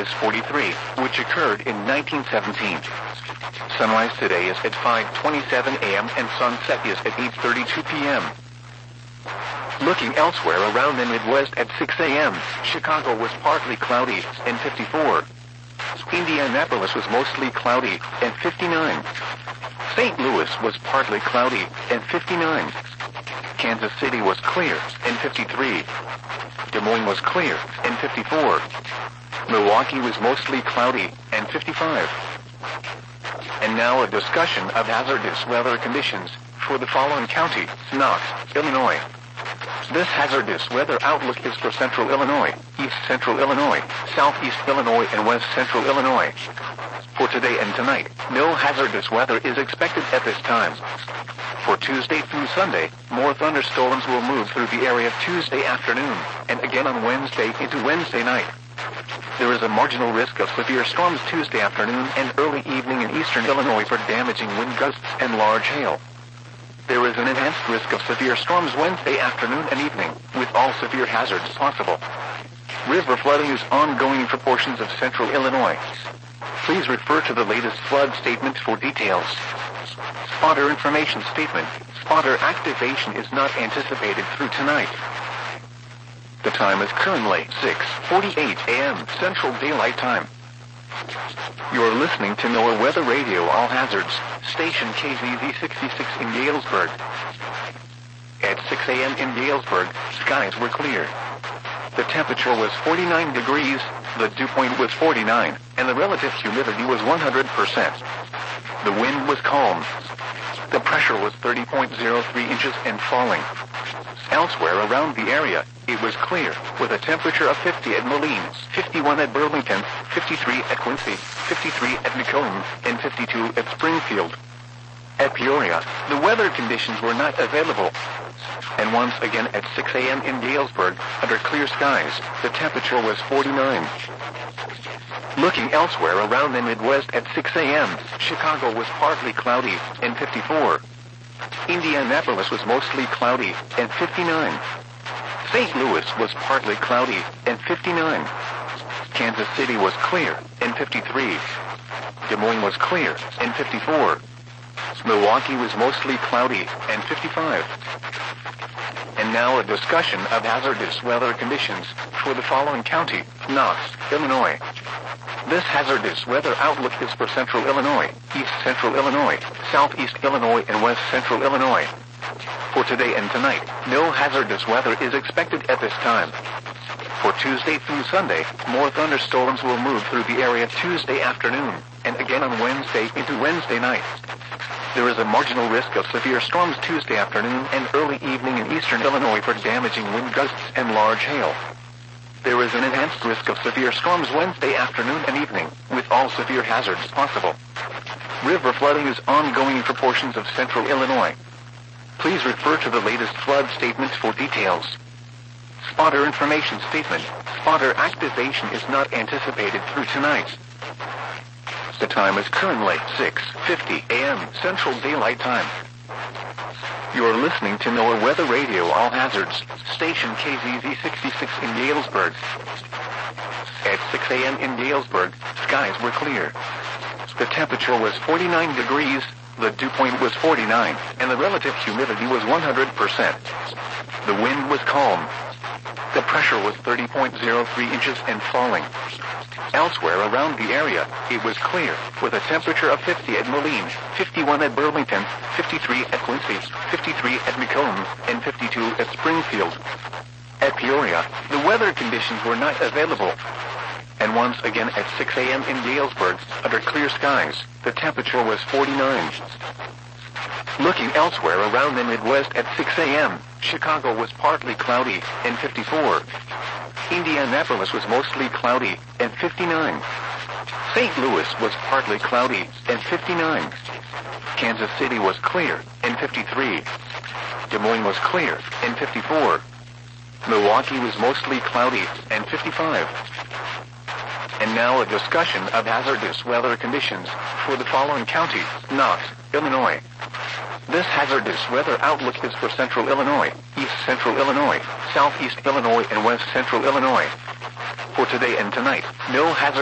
is 43, which occurred in 1917. Sunrise today is at 5:27 a.m. and sunset is at 8:32 p.m. Looking elsewhere around the Midwest at 6 a.m., Chicago was partly cloudy and 54. Indianapolis was mostly cloudy and 59. St. Louis was partly cloudy and 59. Kansas City was clear and 53. Des Moines was clear and 54. Milwaukee was mostly cloudy and 55. And now a discussion of hazardous weather conditions for the following county: Knox, Illinois. This hazardous weather outlook is for central Illinois, east central Illinois, southeast Illinois, and west central Illinois. For today and tonight, no hazardous weather is expected at this time. For Tuesday through Sunday, more thunderstorms will move through the area Tuesday afternoon, and again on Wednesday into Wednesday night. There is a marginal risk of severe storms Tuesday afternoon and early evening in eastern Illinois for damaging wind gusts and large hail. There is an enhanced risk of severe storms Wednesday afternoon and evening, with all severe hazards possible. River flooding is ongoing for portions of central Illinois. Please refer to the latest flood statement for details. Spotter information statement. Spotter activation is not anticipated through tonight. The time is currently 6:48 a.m. Central Daylight Time. You're listening to NOAA Weather Radio All Hazards, station KZZ 66 in Galesburg. At 6 a.m. in Galesburg, skies were clear. The temperature was 49 degrees, the dew point was 49, and the relative humidity was 100%. The wind was calm. The pressure was 30.03 inches and falling. Elsewhere around the area, it was clear, with a temperature of 50 at Moline, 51 at Burlington, 53 at Quincy, 53 at Macomb, and 52 at Springfield. At Peoria, the weather conditions were not available. And once again at 6 a.m. in Galesburg, under clear skies, the temperature was 49. Looking elsewhere around the Midwest at 6 a.m., Chicago was partly cloudy and 54. Indianapolis was mostly cloudy and 59. St. Louis was partly cloudy and 59. Kansas City was clear and 53. Des Moines was clear and 54. Milwaukee was mostly cloudy and 55. And now a discussion of hazardous weather conditions for the following county: Knox, Illinois. This hazardous weather outlook is for central Illinois, east central Illinois, southeast Illinois, and west central Illinois. For today and tonight, no hazardous weather is expected at this time. For Tuesday through Sunday, more thunderstorms will move through the area Tuesday afternoon, and again on Wednesday into Wednesday night. There is a marginal risk of severe storms Tuesday afternoon and early evening in eastern Illinois for damaging wind gusts and large hail. There is an enhanced risk of severe storms Wednesday afternoon and evening, with all severe hazards possible. River flooding is ongoing for portions of central Illinois. Please refer to the latest flood statement for details. Spotter information statement. Spotter activation is not anticipated through tonight. The time is currently 6:50 a.m. Central Daylight Time. You're listening to NOAA Weather Radio All Hazards, station KZZ 66 in Galesburg. At 6 a.m. in Galesburg, skies were clear. The temperature was 49 degrees, the dew point was 49, and the relative humidity was 100%. The wind was calm. The pressure was 30.03 inches and falling. Elsewhere around the area, it was clear, with a temperature of 50 at Moline, 51 at Burlington, 53 at Quincy, 53 at Macomb, and 52 at Springfield. At Peoria, the weather conditions were not available. And once again at 6 a.m. in Galesburg, under clear skies, the temperature was 49. Looking elsewhere around the Midwest at 6 a.m., Chicago was partly cloudy and 54. Indianapolis was mostly cloudy and 59. St. Louis was partly cloudy and 59. Kansas City was clear and 53. Des Moines was clear and 54. Milwaukee was mostly cloudy and 55. And now a discussion of hazardous weather conditions for the following county: Knox, Illinois. This hazardous weather outlook is for central Illinois, east central Illinois, southeast Illinois, and west central Illinois. For today and tonight, no hazardous